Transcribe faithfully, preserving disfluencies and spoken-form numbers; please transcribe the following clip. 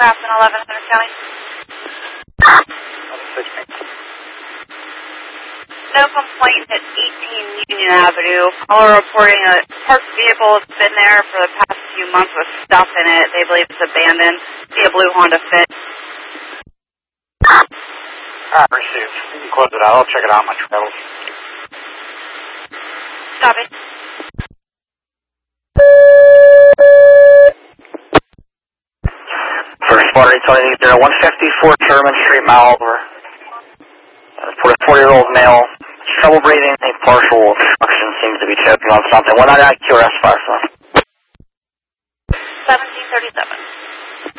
Crafton eleven, Center County. No complaint at eighteen Union Avenue. Caller reporting a parked vehicle has been there for the past few months with stuff in it. They believe it's abandoned. See a blue Honda Fit. Alright, received. You can close it out. I'll check it out on my travels. Copy. First spotter, Tony zero one fifty-four Sherman Street, Malvern. For a four-year-old male, trouble breathing, a partial obstruction, seems to be choking on something. one ninety-nine Q R S five, son. seventeen thirty-seven.